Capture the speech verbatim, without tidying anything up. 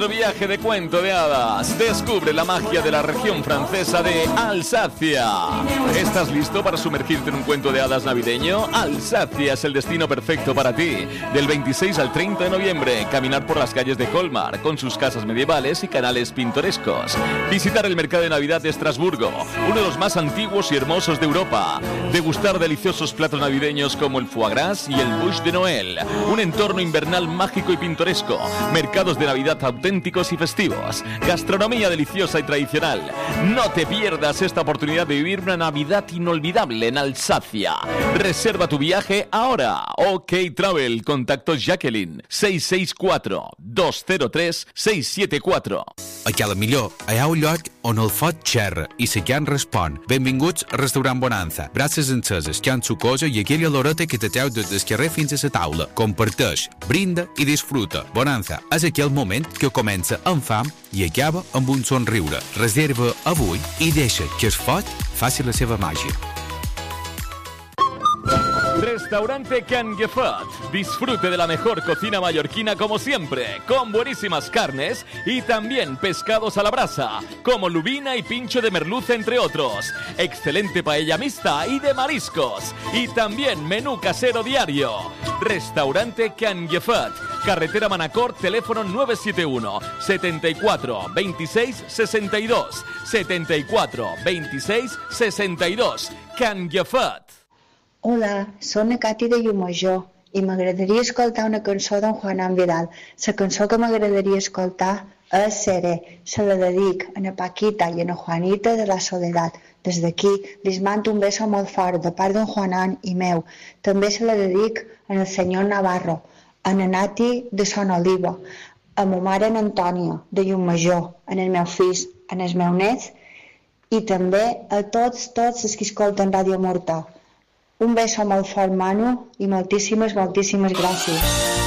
otro viaje de cuento de hadas. Descubre la magia de la región francesa de Alsacia. ¿Estás listo para sumergirte en un cuento de hadas navideño? Alsacia es el destino perfecto para ti. Del veintiséis al treinta de noviembre, caminar por las calles de Colmar con sus casas medievales y canales pintorescos. Visitar el mercado de Navidad de Estrasburgo, uno de los más antiguos y hermosos de Europa. Degustar deliciosos platos navideños como el foie gras y el bûche de Noël. Un entorno invernal mágico y pintoresco. Mercados de Navidad auténticos y festivos. Gastronomía deliciosa y tradicional. No te pierdas esta oportunidad de vivir una Navidad inolvidable en Alsacia. Reserva tu viaje ahora. OK Travel. Contacto Jacqueline. seis seis cuatro, dos cero tres, seis siete cuatro. Aquí a la millor, hi ha un lloc on el foc xerra i la carn respon. Benvinguts al restaurant Bonanza. Brasses enceses, carn sucosa i aquella oloreta que te treu des del carrer fins a la taula. Comparteix, brinda i disfruta. Bonanza és aquell moment que comença amb fam i acaba amb un somriure. Reserva avui i deixa que el foc faci la seva màgia. Restaurante Canguefat. Disfrute de la mejor cocina mallorquina como siempre, con buenísimas carnes y también pescados a la brasa, como lubina y pincho de merluza, entre otros. Excelente paella mixta y de mariscos. Y también menú casero diario. Restaurante Canguefat. Carretera Manacor, teléfono nueve siete uno, setenta y cuatro, veintiséis, sesenta y dos. setenta y cuatro, veintiséis, sesenta y dos. Canguefat. Hola, soc la Cati de Llumajor i m'agradaria escoltar una cançó d'en Juanán Vidal. La cançó que m'agradaria escoltar és Seré. Se la dedic a na Paquita i a na Juanita de la Soledad. Des d'aquí, les mando un beso molt fort de part d'en Juanán i meu. També se la dedic al senyor Navarro, a na Nati de Son Oliva, a ma mare en Antònia de Llumajor, a els meus fills, a els meus nets i també a tots, tots els que escolten Ràdio Morta. Un beso molt fort, Manu, i moltíssimes, moltíssimes gràcies.